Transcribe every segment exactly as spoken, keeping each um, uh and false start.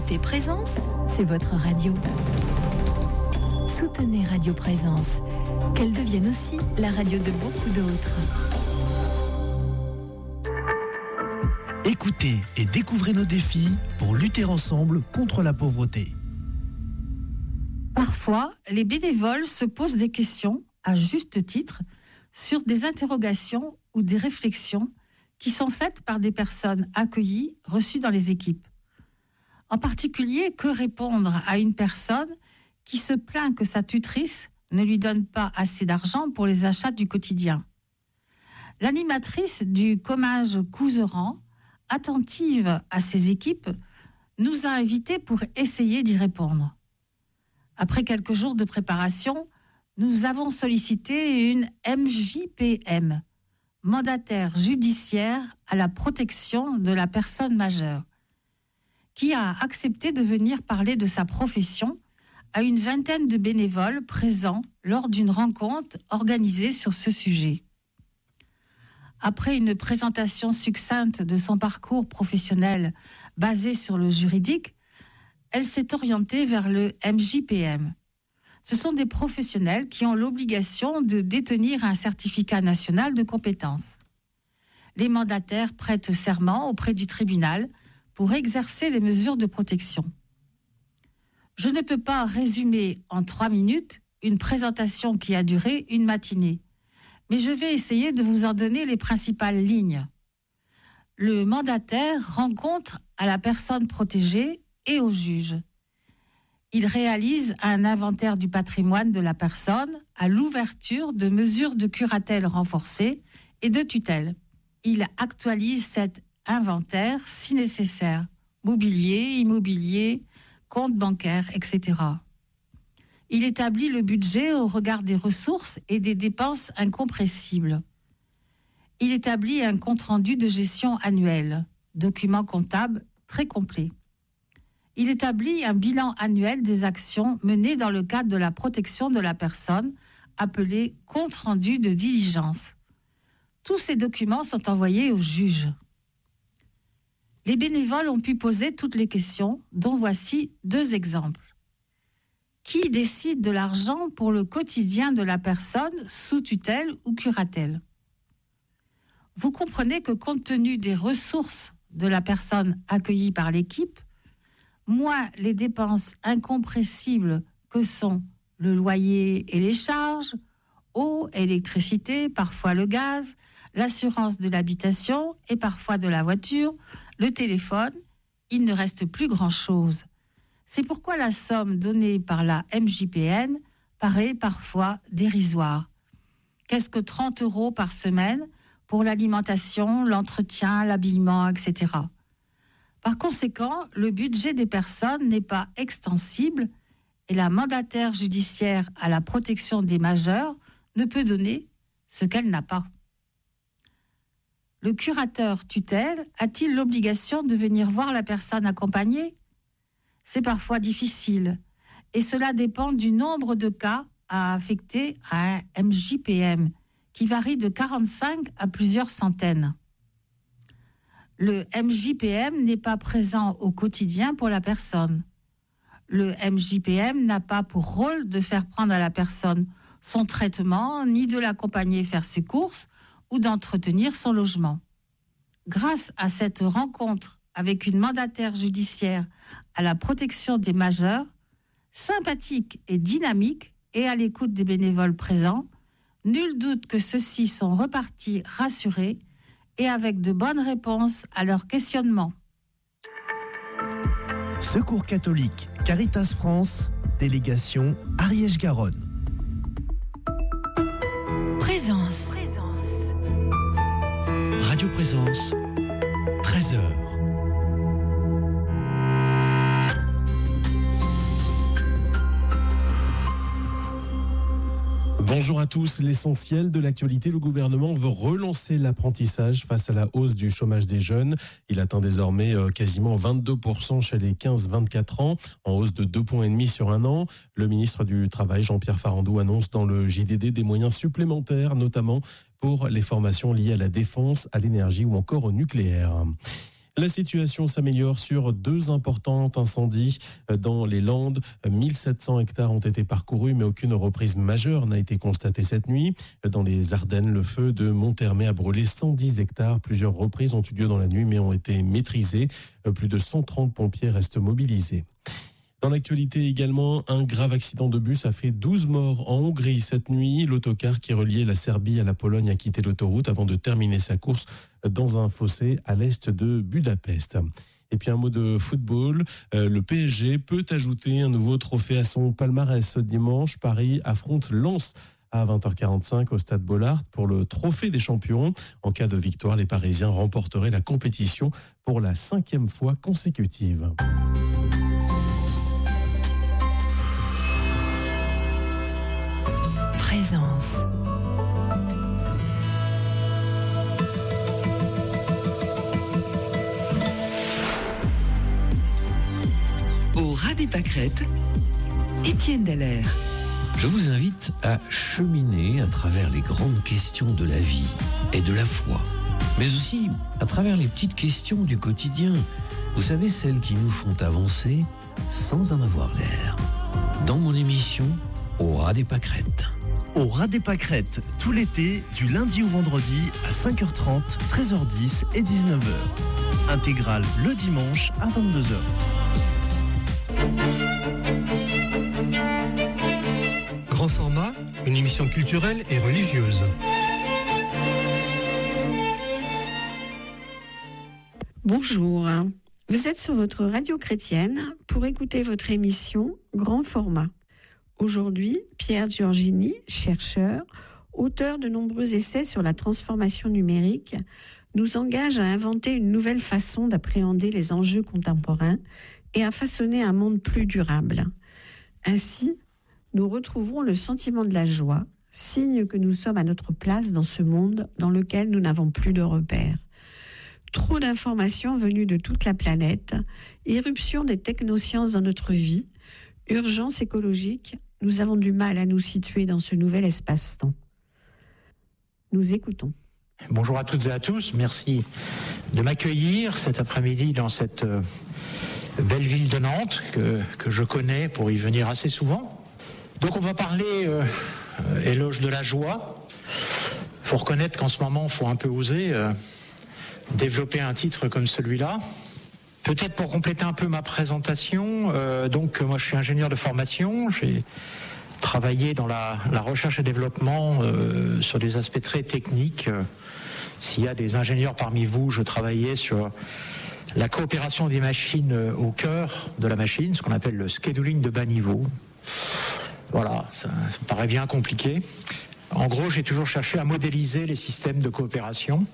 écoutez Présence, c'est votre radio. Soutenez Radio Présence, qu'elle devienne aussi la radio de beaucoup d'autres. Écoutez et découvrez nos défis pour lutter ensemble contre la pauvreté. Parfois, les bénévoles se posent des questions, à juste titre, sur des interrogations ou des réflexions qui sont faites par des personnes accueillies, reçues dans les équipes. En particulier, que répondre à une personne qui se plaint que sa tutrice ne lui donne pas assez d'argent pour les achats du quotidien? L'animatrice du Comminges Couserans, attentive à ses équipes, nous a invités pour essayer d'y répondre. Après quelques jours de préparation, nous avons sollicité une M J P M, mandataire judiciaire à la protection de la personne majeure, qui a accepté de venir parler de sa profession à une vingtaine de bénévoles présents lors d'une rencontre organisée sur ce sujet. Après une présentation succincte de son parcours professionnel basé sur le juridique, elle s'est orientée vers le M J P M. Ce sont des professionnels qui ont l'obligation de détenir un certificat national de compétences. Les mandataires prêtent serment auprès du tribunal pour exercer les mesures de protection. Je ne peux pas résumer en trois minutes une présentation qui a duré une matinée, mais je vais essayer de vous en donner les principales lignes. Le mandataire rend compte à la personne protégée et au juge. Il réalise un inventaire du patrimoine de la personne à l'ouverture de mesures de curatelle renforcées et de tutelle. Il actualise cet inventaire si nécessaire, mobilier, immobilier, compte bancaire, et cetera. Il établit le budget au regard des ressources et des dépenses incompressibles. Il établit un compte-rendu de gestion annuel, document comptable très complet. Il établit un bilan annuel des actions menées dans le cadre de la protection de la personne, appelé compte-rendu de diligence. Tous ces documents sont envoyés au juge. Les bénévoles ont pu poser toutes les questions, dont voici deux exemples. Qui décide de l'argent pour le quotidien de la personne sous tutelle ou curatelle? Vous comprenez que compte tenu des ressources de la personne accueillie par l'équipe, moins les dépenses incompressibles que sont le loyer et les charges, eau, électricité, parfois le gaz, l'assurance de l'habitation et parfois de la voiture, le téléphone, il ne reste plus grand-chose. C'est pourquoi la somme donnée par la M J P M paraît parfois dérisoire. Qu'est-ce que trente euros par semaine pour l'alimentation, l'entretien, l'habillement, et cetera. Par conséquent, le budget des personnes n'est pas extensible et la mandataire judiciaire à la protection des majeurs ne peut donner ce qu'elle n'a pas. Le curateur tutelle a-t-il l'obligation de venir voir la personne accompagnée? C'est parfois difficile et cela dépend du nombre de cas à affecter à un M J P M qui varie de quarante-cinq à plusieurs centaines. Le M J P M n'est pas présent au quotidien pour la personne. Le M J P M n'a pas pour rôle de faire prendre à la personne son traitement, ni de l'accompagner faire ses courses ou d'entretenir son logement. Grâce à cette rencontre avec une mandataire judiciaire à la protection des majeurs, sympathique et dynamique et à l'écoute des bénévoles présents, nul doute que ceux-ci sont repartis rassurés et avec de bonnes réponses à leurs questionnements. Secours catholique, Caritas France, délégation Ariège-Garonne. Présence. Radio Présence, treize heures. Bonjour à tous. L'essentiel de l'actualité, le gouvernement veut relancer l'apprentissage face à la hausse du chômage des jeunes. Il atteint désormais quasiment vingt-deux pour cent chez les quinze vingt-quatre ans, en hausse de deux virgule cinq points sur un an. Le ministre du Travail, Jean-Pierre Farandou, annonce dans le J D D des moyens supplémentaires, notamment pour les formations liées à la défense, à l'énergie ou encore au nucléaire. La situation s'améliore sur deux importants incendies dans les Landes. mille sept cents hectares ont été parcourus, mais aucune reprise majeure n'a été constatée cette nuit. Dans les Ardennes, le feu de Monthermé a brûlé cent dix hectares. Plusieurs reprises ont eu lieu dans la nuit, mais ont été maîtrisées. Plus de cent trente pompiers restent mobilisés. Dans l'actualité également, un grave accident de bus a fait douze morts en Hongrie cette nuit. L'autocar qui reliait la Serbie à la Pologne a quitté l'autoroute avant de terminer sa course dans un fossé à l'est de Budapest. Et puis un mot de football, euh, le P S G peut ajouter un nouveau trophée à son palmarès ce dimanche. Paris affronte Lens à vingt heures quarante-cinq au stade Bollaert pour le trophée des champions. En cas de victoire, les Parisiens remporteraient la compétition pour la cinquième fois consécutive. Présence. Au ras des pâquerettes, Étienne Dallaire. Je vous invite à cheminer à travers les grandes questions de la vie et de la foi, mais aussi à travers les petites questions du quotidien. Vous savez, celles qui nous font avancer sans en avoir l'air. Dans mon émission, Au ras des pâquerettes. Au ras des pâquerettes, tout l'été, du lundi au vendredi à cinq heures trente, treize heures dix et dix-neuf heures. Intégrale le dimanche à vingt-deux heures. Grand format, une émission culturelle et religieuse. Bonjour, vous êtes sur votre radio chrétienne pour écouter votre émission Grand format. Aujourd'hui, Pierre Giorgini, chercheur, auteur de nombreux essais sur la transformation numérique, nous engage à inventer une nouvelle façon d'appréhender les enjeux contemporains et à façonner un monde plus durable. Ainsi, nous retrouvons le sentiment de la joie, signe que nous sommes à notre place dans ce monde dans lequel nous n'avons plus de repères. Trop d'informations venues de toute la planète, irruption des technosciences dans notre vie, urgence écologique, nous avons du mal à nous situer dans ce nouvel espace-temps. Nous écoutons. Bonjour à toutes et à tous, merci de m'accueillir cet après-midi dans cette euh, belle ville de Nantes que, que je connais pour y venir assez souvent. Donc on va parler euh, euh, éloge de la joie. Il faut reconnaître qu'en ce moment, il faut un peu oser euh, développer un titre comme celui-là. Peut-être pour compléter un peu ma présentation, euh, donc moi je suis ingénieur de formation, j'ai travaillé dans la, la recherche et développement euh, sur des aspects très techniques. Euh, s'il y a des ingénieurs parmi vous, je travaillais sur la coopération des machines au cœur de la machine, ce qu'on appelle le scheduling de bas niveau. Voilà, ça, ça me paraît bien compliqué. En gros, j'ai toujours cherché à modéliser les systèmes de coopération,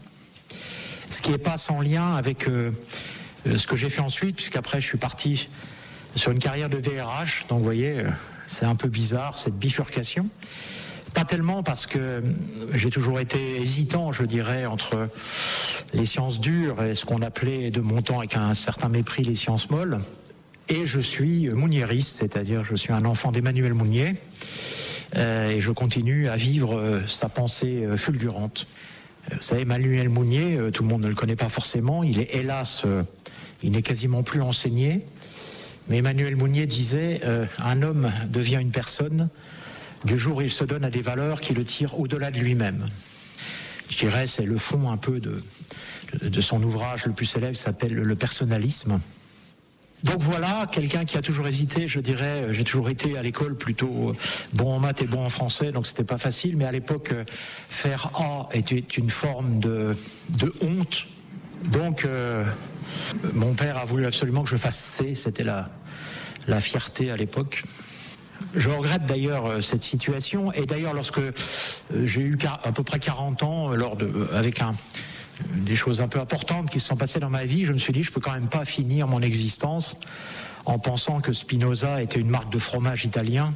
ce qui n'est pas sans lien avec euh, ce que j'ai fait ensuite, puisqu'après je suis parti sur une carrière de D R H, donc vous voyez, c'est un peu bizarre cette bifurcation. Pas tellement parce que j'ai toujours été hésitant, je dirais, entre les sciences dures et ce qu'on appelait de mon temps avec un certain mépris les sciences molles. Et je suis mouniériste, c'est-à-dire je suis un enfant d'Emmanuel Mounier, euh, et je continue à vivre euh, sa pensée euh, fulgurante. Euh, vous savez, Emmanuel Mounier, euh, tout le monde ne le connaît pas forcément, il est hélas, euh, il n'est quasiment plus enseigné, mais Emmanuel Mounier disait euh, « Un homme devient une personne du jour où il se donne à des valeurs qui le tirent au-delà de lui-même ». Je dirais, c'est le fond un peu de, de, de son ouvrage le plus célèbre, qui s'appelle « Le personnalisme ». Donc voilà, quelqu'un qui a toujours hésité, je dirais, j'ai toujours été à l'école plutôt bon en maths et bon en français, donc c'était pas facile, mais à l'époque, faire A était une forme de, de honte. Donc, euh, mon père a voulu absolument que je fasse C, c'était la, la fierté à l'époque. Je regrette d'ailleurs cette situation, et d'ailleurs lorsque j'ai eu à peu près quarante ans, lors de, avec un... des choses un peu importantes qui se sont passées dans ma vie, je me suis dit, je peux quand même pas finir mon existence en pensant que Spinoza était une marque de fromage italien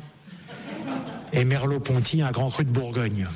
et Merleau-Ponty un grand cru de Bourgogne.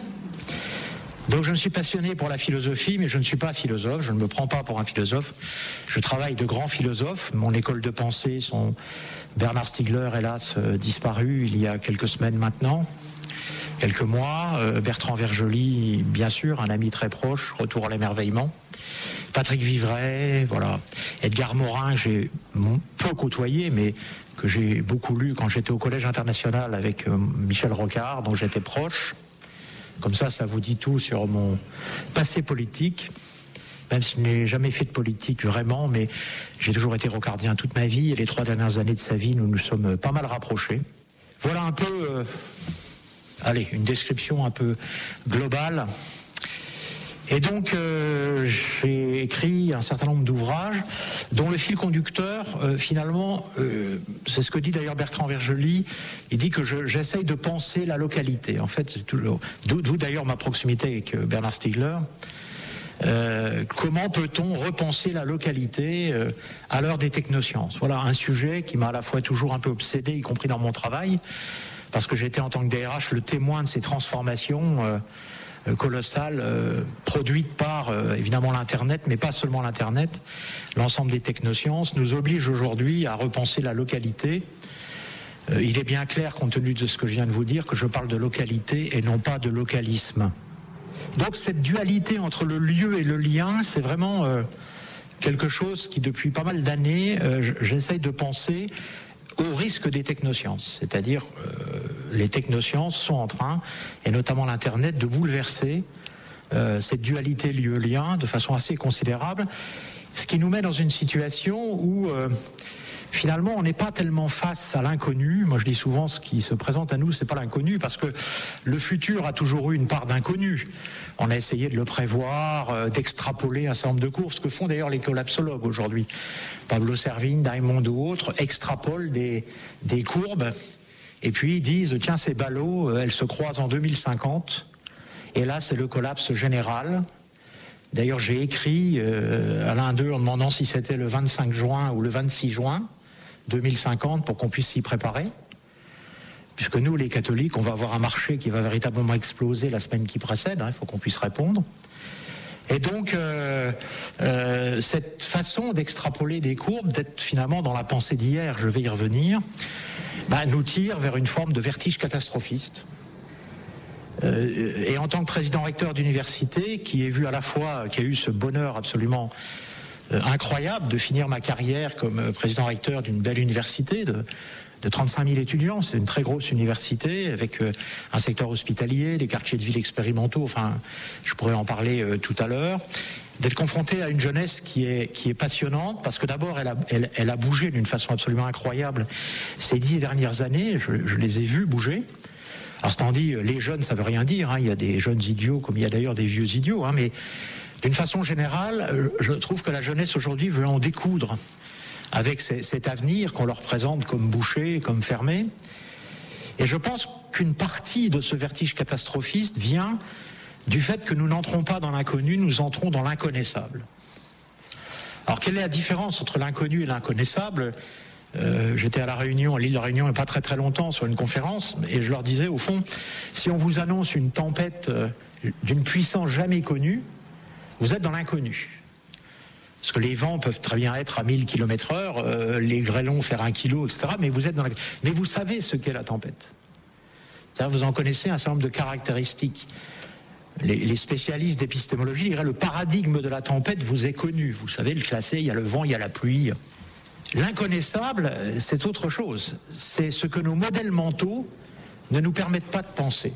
Donc je me suis passionné pour la philosophie, mais je ne suis pas philosophe, je ne me prends pas pour un philosophe. Je travaille de grands philosophes. Mon école de pensée sont Bernard Stiegler, hélas, euh, disparu il y a quelques semaines maintenant. Quelques mois, euh, Bertrand Vergely, bien sûr, un ami très proche, Retour à l'émerveillement. Patrick Vivray, voilà, Edgar Morin, que j'ai peu côtoyé, mais que j'ai beaucoup lu quand j'étais au Collège international avec euh, Michel Rocard, dont j'étais proche. Comme ça, ça vous dit tout sur mon passé politique, même si je n'ai jamais fait de politique vraiment, mais j'ai toujours été rocardien toute ma vie, et les trois dernières années de sa vie, nous nous sommes pas mal rapprochés. Voilà un peu, euh, allez, une description un peu globale. Et donc, euh, j'ai écrit un certain nombre d'ouvrages dont le fil conducteur, euh, finalement, euh, c'est ce que dit d'ailleurs Bertrand Vergely, il dit que je, j'essaye de penser la localité. En fait, c'est toujours, d'où, d'où d'ailleurs ma proximité avec Bernard Stiegler. Euh, comment peut-on repenser la localité euh, à l'heure des technosciences ? Voilà un sujet qui m'a à la fois toujours un peu obsédé, y compris dans mon travail, parce que j'ai été en tant que D R H le témoin de ces transformations euh, colossales euh, produites par euh, évidemment l'Internet, mais pas seulement l'Internet. L'ensemble des technosciences nous oblige aujourd'hui à repenser la localité. Euh, il est bien clair, compte tenu de ce que je viens de vous dire, que je parle de localité et non pas de localisme. Donc cette dualité entre le lieu et le lien, c'est vraiment euh, quelque chose qui depuis pas mal d'années, euh, j'essaye de penser au risque des technosciences. C'est-à-dire euh, les technosciences sont en train, et notamment l'Internet, de bouleverser euh, cette dualité lieu-lien de façon assez considérable, ce qui nous met dans une situation où euh, finalement, on n'est pas tellement face à l'inconnu. Moi, je dis souvent, ce qui se présente à nous, c'est pas l'inconnu, parce que le futur a toujours eu une part d'inconnu. On a essayé de le prévoir, euh, d'extrapoler un certain nombre de courbes, ce que font d'ailleurs les collapsologues aujourd'hui. Pablo Servigne, Diamond ou autres extrapolent des, des courbes, et puis ils disent, tiens, ces ballots, euh, elles se croisent en deux mille cinquante, et là, c'est le collapse général. D'ailleurs, j'ai écrit euh, à l'un d'eux en demandant si c'était le vingt-cinq juin ou le vingt-six juin deux mille cinquante pour qu'on puisse s'y préparer. Puisque nous, les catholiques, on va avoir un marché qui va véritablement exploser la semaine qui précède, hein, il faut qu'on puisse répondre. Et donc, euh, euh, cette façon d'extrapoler des courbes, d'être finalement dans la pensée d'hier, je vais y revenir, bah, nous tire vers une forme de vertige catastrophiste. Euh, et en tant que président recteur d'université, qui est vu à la fois, qui a eu ce bonheur absolument euh, incroyable de finir ma carrière comme président recteur d'une belle université de, de trente-cinq mille étudiants, c'est une très grosse université avec euh, un secteur hospitalier, des quartiers de ville expérimentaux, enfin, je pourrais en parler euh, tout à l'heure, d'être confronté à une jeunesse qui est, qui est passionnante, parce que d'abord, elle a, elle, elle a bougé d'une façon absolument incroyable ces dix dernières années, je, je les ai vus bouger. Alors, c'est en dit, les jeunes, ça veut rien dire, hein. Il y a des jeunes idiots comme il y a d'ailleurs des vieux idiots, hein, mais d'une façon générale, je trouve que la jeunesse aujourd'hui veut en découdre avec ces, cet avenir qu'on leur présente comme bouché, comme fermé. Et je pense qu'une partie de ce vertige catastrophiste vient du fait que nous n'entrons pas dans l'inconnu, nous entrons dans l'inconnaissable. Alors, quelle est la différence entre l'inconnu et l'inconnaissable ? Euh, j'étais à La Réunion, à l'île de la Réunion, il n'y a pas très très longtemps, sur une conférence, et je leur disais, au fond, si on vous annonce une tempête euh, d'une puissance jamais connue, vous êtes dans l'inconnu. Parce que les vents peuvent très bien être à mille kilomètres heure, euh, les grêlons faire un kilo, et cetera, mais vous êtes dans la... Mais vous savez ce qu'est la tempête. C'est-à-dire, vous en connaissez un certain nombre de caractéristiques. Les, les spécialistes d'épistémologie diraient, le paradigme de la tempête vous est connu. Vous savez le classer, il y a le vent, il y a la pluie... L'inconnaissable, c'est autre chose. C'est ce que nos modèles mentaux ne nous permettent pas de penser.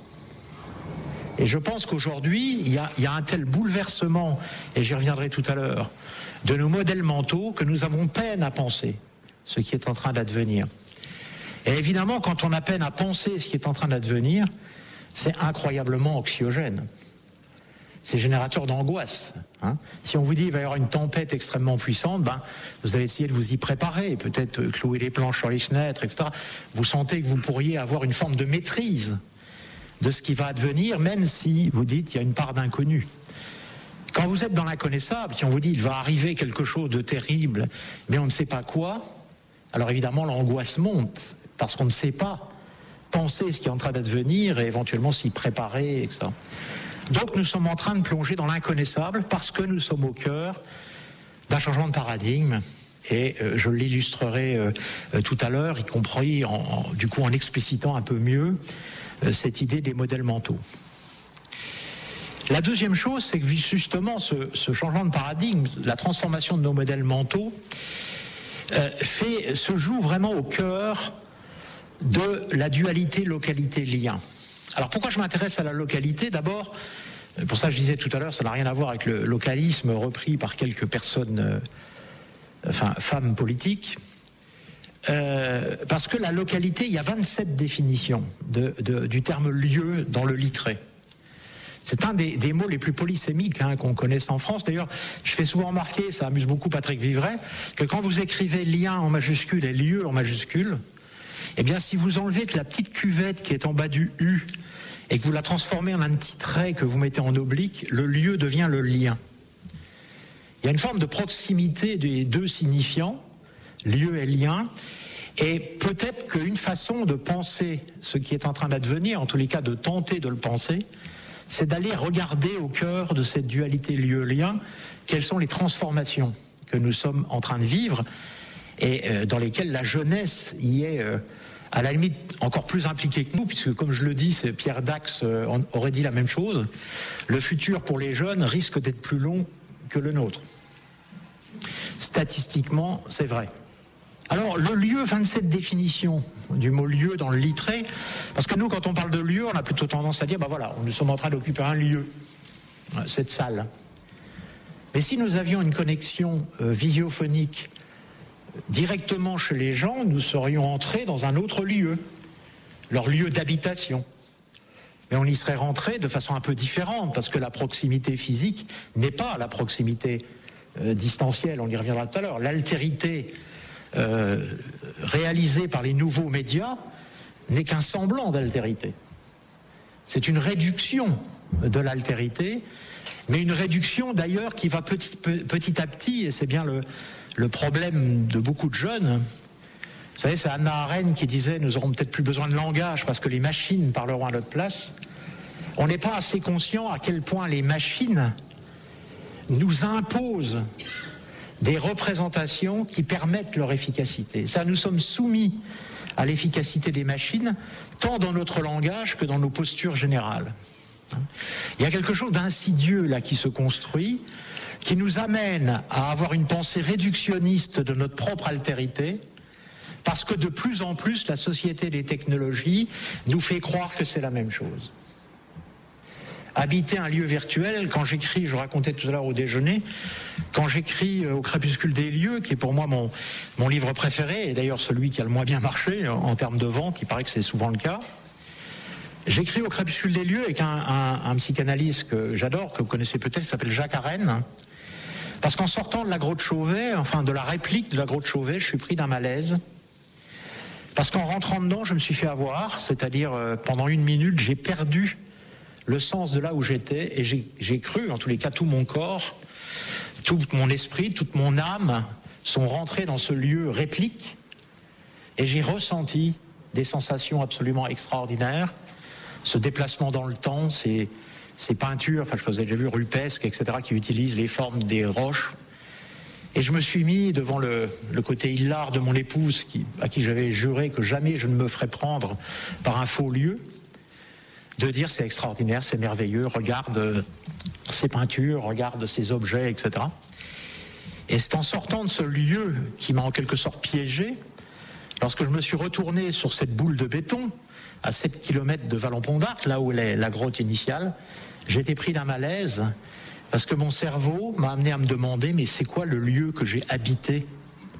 Et je pense qu'aujourd'hui, il y a, il y a un tel bouleversement, et j'y reviendrai tout à l'heure, de nos modèles mentaux que nous avons peine à penser ce qui est en train d'advenir. Et évidemment, quand on a peine à penser ce qui est en train d'advenir, c'est incroyablement anxiogène. C'est générateur d'angoisse. Hein. Si on vous dit qu'il va y avoir une tempête extrêmement puissante, ben, vous allez essayer de vous y préparer, peut-être clouer les planches sur les fenêtres, et cetera. Vous sentez que vous pourriez avoir une forme de maîtrise de ce qui va advenir, même si vous dites qu'il y a une part d'inconnu. Quand vous êtes dans l'inconnaissable, si on vous dit qu'il va arriver quelque chose de terrible, mais on ne sait pas quoi, alors évidemment l'angoisse monte, parce qu'on ne sait pas penser ce qui est en train d'advenir et éventuellement s'y préparer, et cetera. Donc nous sommes en train de plonger dans l'inconnaissable parce que nous sommes au cœur d'un changement de paradigme et euh, je l'illustrerai euh, euh, tout à l'heure, y compris en, en, du coup en explicitant un peu mieux euh, cette idée des modèles mentaux. La deuxième chose, c'est que justement ce, ce changement de paradigme, la transformation de nos modèles mentaux, euh, fait, se joue vraiment au cœur de la dualité localité-lien. Alors pourquoi je m'intéresse à la localité ? D'abord, pour ça je disais tout à l'heure, ça n'a rien à voir avec le localisme repris par quelques personnes, euh, enfin femmes politiques, euh, parce que la localité, il y a vingt-sept définitions de, de, du terme lieu dans le Littré. C'est un des, des mots les plus polysémiques hein, qu'on connaisse en France. D'ailleurs, je fais souvent remarquer, ça amuse beaucoup Patrick Vivray, que quand vous écrivez lien en majuscule et lieu en majuscule, eh bien, si vous enlevez la petite cuvette qui est en bas du U et que vous la transformez en un petit trait que vous mettez en oblique, le lieu devient le lien. Il y a une forme de proximité des deux signifiants, lieu et lien, et peut-être qu'une façon de penser ce qui est en train d'advenir, en tous les cas de tenter de le penser, c'est d'aller regarder au cœur de cette dualité lieu-lien quelles sont les transformations que nous sommes en train de vivre et euh, dans lesquelles la jeunesse y est euh, à la limite encore plus impliquée que nous, puisque comme je le dis, c'est Pierre Dax euh, aurait dit la même chose, le futur pour les jeunes risque d'être plus long que le nôtre. Statistiquement, c'est vrai. Alors, le lieu, vingt-sept définitions du mot lieu dans le Littré, parce que nous, quand on parle de lieu, on a plutôt tendance à dire, ben voilà, nous sommes en train d'occuper un lieu, cette salle. Mais si nous avions une connexion euh, visiophonique directement chez les gens, nous serions entrés dans un autre lieu, leur lieu d'habitation. Mais on y serait rentré de façon un peu différente, parce que la proximité physique n'est pas la proximité euh, distancielle, on y reviendra tout à l'heure. L'altérité Euh, réalisé par les nouveaux médias n'est qu'un semblant d'altérité. C'est une réduction de l'altérité, mais une réduction d'ailleurs qui va petit, petit à petit, et c'est bien le, le problème de beaucoup de jeunes. Vous savez, c'est Hannah Arendt qui disait « Nous aurons peut-être plus besoin de langage parce que les machines parleront à notre place ». On n'est pas assez conscient à quel point les machines nous imposent des représentations qui permettent leur efficacité. Ça, nous sommes soumis à l'efficacité des machines, tant dans notre langage que dans nos postures générales. Il y a quelque chose d'insidieux là qui se construit, qui nous amène à avoir une pensée réductionniste de notre propre altérité, parce que de plus en plus, la société des technologies nous fait croire que c'est la même chose. Habiter un lieu virtuel, quand j'écris, je racontais tout à l'heure au déjeuner, quand j'écris Au crépuscule des lieux, qui est pour moi mon, mon livre préféré, et d'ailleurs celui qui a le moins bien marché en, en termes de vente, il paraît que c'est souvent le cas, j'écris Au crépuscule des lieux avec un, un, un psychanalyste que j'adore, que vous connaissez peut-être, qui s'appelle Jacques Arène, parce qu'en sortant de la grotte Chauvet, enfin de la réplique de la grotte Chauvet, je suis pris d'un malaise, parce qu'en rentrant dedans, je me suis fait avoir, c'est-à-dire euh, pendant une minute, j'ai perdu le sens de là où j'étais, et j'ai, j'ai cru, en tous les cas, tout mon corps, tout mon esprit, toute mon âme sont rentrés dans ce lieu réplique, et j'ai ressenti des sensations absolument extraordinaires, ce déplacement dans le temps, ces, ces peintures, enfin je vous ai déjà vu rupesques, et cetera, qui utilisent les formes des roches, et je me suis mis devant le, le côté hilar de mon épouse, qui, à qui j'avais juré que jamais je ne me ferais prendre par un faux lieu, de dire c'est extraordinaire, c'est merveilleux, regarde ces peintures, regarde ces objets, et cetera. Et c'est en sortant de ce lieu qui m'a en quelque sorte piégé, lorsque je me suis retourné sur cette boule de béton, à sept kilomètres de Vallon-Pont d'Arc, là où est la grotte initiale, j'ai été pris d'un malaise, parce que mon cerveau m'a amené à me demander, mais c'est quoi le lieu que j'ai habité ?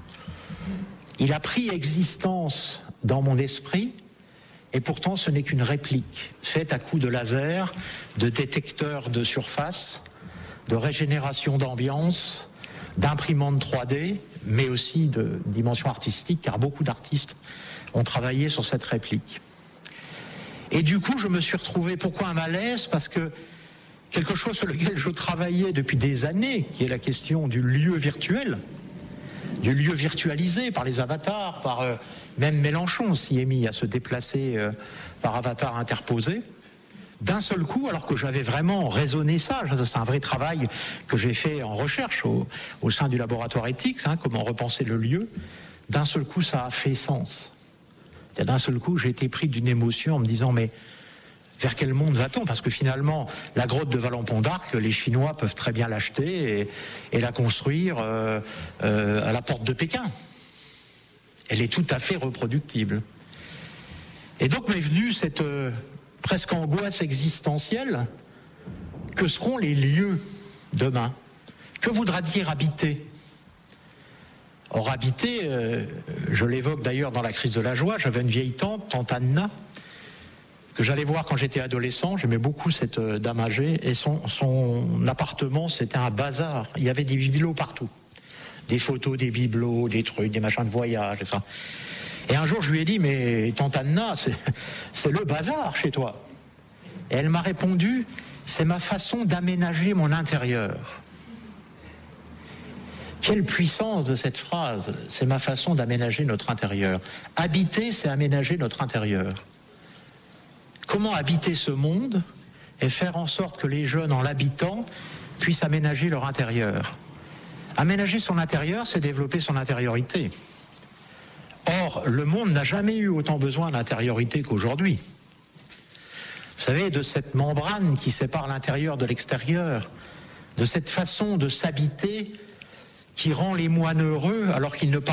Il a pris existence dans mon esprit, et pourtant ce n'est qu'une réplique, faite à coups de laser, de détecteurs de surface, de régénération d'ambiance, d'imprimante trois D, mais aussi de dimension artistique, car beaucoup d'artistes ont travaillé sur cette réplique. Et du coup, je me suis retrouvé, pourquoi un malaise ? Parce que quelque chose sur lequel je travaillais depuis des années, qui est la question du lieu virtuel, du lieu virtualisé par les avatars, par euh, même Mélenchon s'y est mis à se déplacer euh, par avatar interposé, d'un seul coup, alors que j'avais vraiment raisonné ça, c'est un vrai travail que j'ai fait en recherche au, au sein du laboratoire éthique, hein, comment repenser le lieu, d'un seul coup ça a fait sens. D'un seul coup j'ai été pris d'une émotion en me disant mais vers quel monde va-t-on? Parce que finalement, la grotte de Vallon-Pont d'Arc, les Chinois peuvent très bien l'acheter et, et la construire euh, euh, à la porte de Pékin. Elle est tout à fait reproductible. Et donc m'est venue cette euh, presque angoisse existentielle. Que seront les lieux demain? Que voudra dire habiter? Or, habiter, euh, je l'évoque d'ailleurs dans la crise de la joie, j'avais une vieille tante, tante Anna, que j'allais voir quand j'étais adolescent, j'aimais beaucoup cette euh, dame âgée, et son, son appartement, c'était un bazar. Il y avait des bibelots partout. Des photos, des bibelots, des trucs, des machins de voyage, et ça. Et un jour, je lui ai dit, mais tante Anna, c'est, c'est le bazar chez toi. Et elle m'a répondu, c'est ma façon d'aménager mon intérieur. Quelle puissance de cette phrase, c'est ma façon d'aménager notre intérieur. Habiter, c'est aménager notre intérieur. Comment habiter ce monde et faire en sorte que les jeunes, en l'habitant, puissent aménager leur intérieur. Aménager son intérieur, c'est développer son intériorité. Or, le monde n'a jamais eu autant besoin d'intériorité qu'aujourd'hui. Vous savez, de cette membrane qui sépare l'intérieur de l'extérieur, de cette façon de s'habiter qui rend les moines heureux alors qu'ils ne